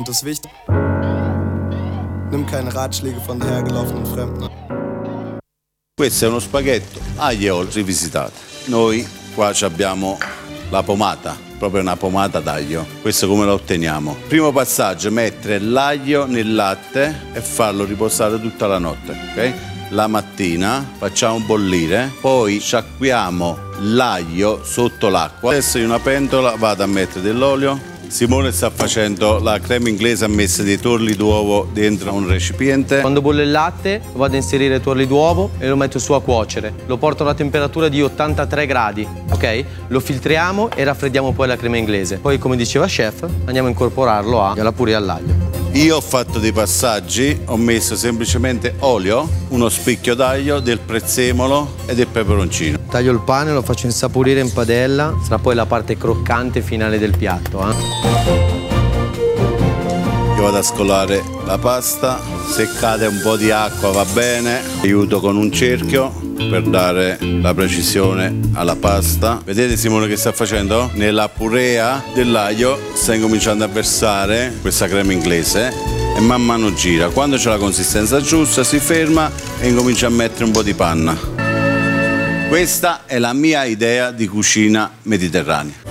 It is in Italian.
Und das Wichtige, nimm keine Ratschläge von dahergelaufenen Fremden. Questo è uno spaghetto aglio e olio rivisitato. Noi qua abbiamo la pomata, proprio una pomata d'aglio. Questo come lo otteniamo? Primo passaggio, mettere l'aglio nel latte e farlo riposare tutta la notte, ok? La mattina facciamo bollire, poi sciacquiamo l'aglio sotto l'acqua. Adesso in una pentola vado a mettere dell'olio. Simone sta facendo la crema inglese, ha messo dei tuorli d'uovo dentro un recipiente. Quando bolle il latte vado a inserire i tuorli d'uovo e lo metto su a cuocere. Lo porto a una temperatura di 83 gradi, ok? Lo filtriamo e raffreddiamo poi la crema inglese. Poi, come diceva chef, andiamo a incorporarlo alla puria all'aglio. Io ho fatto dei passaggi, ho messo semplicemente olio, uno spicchio d'aglio, del prezzemolo e del peperoncino. Taglio il pane, lo faccio insaporire in padella, sarà poi la parte croccante finale del piatto. Io vado a scolare la pasta, se cade un po' di acqua va bene, aiuto con un cerchio per dare la precisione alla pasta. Vedete Simone che sta facendo? Nella purea dell'aglio sta incominciando a versare questa crema inglese e man mano gira. Quando c'è la consistenza giusta si ferma e incomincia a mettere un po' di panna. Questa è la mia idea di cucina mediterranea.